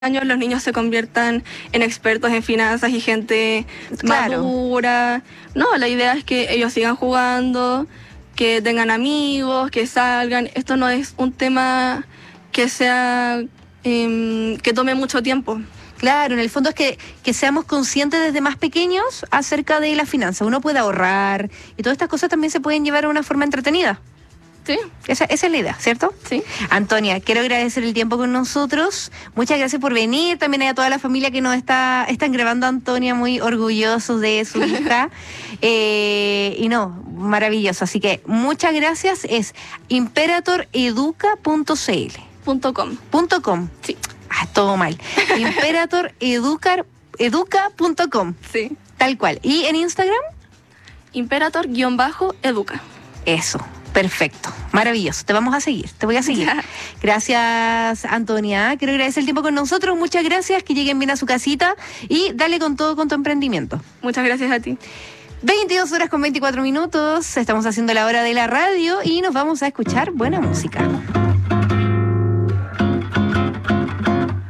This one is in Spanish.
años los niños se conviertan en expertos en finanzas y gente Claro. madura. No, la idea es que ellos sigan jugando, que tengan amigos, que salgan. Esto no es un tema que sea que tome mucho tiempo. Claro, en el fondo es que seamos conscientes desde más pequeños acerca de la finanza. Uno puede ahorrar y todas estas cosas también se pueden llevar de una forma entretenida. ¿Sí? Esa es la idea, ¿cierto? Sí. Antonia, quiero agradecer el tiempo con nosotros. Muchas gracias por venir. También a toda la familia que nos están grabando a Antonia, muy orgullosos de su hija. Y no, maravilloso. Así que muchas gracias. Es imperatoreduca.cl. .com. Sí. Todo mal. Imperatoreduca.com. Sí. Tal cual. ¿Y en Instagram? Imperator-educa. Eso. Perfecto, maravilloso, te vamos a seguir, te voy a seguir. Ya. Gracias, Antonia, quiero agradecer el tiempo con nosotros, muchas gracias, que lleguen bien a su casita y dale con todo con tu emprendimiento. Muchas gracias a ti. 22 horas con 24 minutos, estamos haciendo la hora de la radio y nos vamos a escuchar buena música.